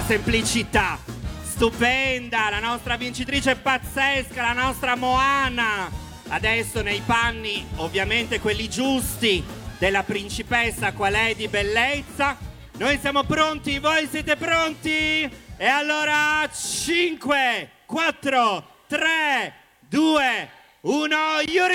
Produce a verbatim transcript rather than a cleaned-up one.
semplicità stupenda, la nostra vincitrice pazzesca, la nostra Moana. Adesso nei panni, ovviamente quelli giusti, della principessa qual è di bellezza. Noi siamo pronti, voi siete pronti? E allora cinque, quattro, tre, due, uno, Yuri!